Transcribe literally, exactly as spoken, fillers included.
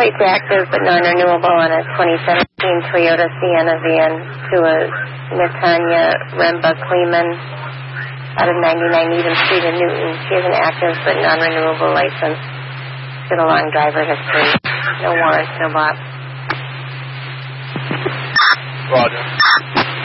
plates active but non-renewable on a twenty seventeen Toyota Sienna van to a Natanya Remba Kleeman out of ninety-nine Needham Street in Newton. She has an active but non-renewable license. She has a long driver history. No warrants, no blocks. Roger.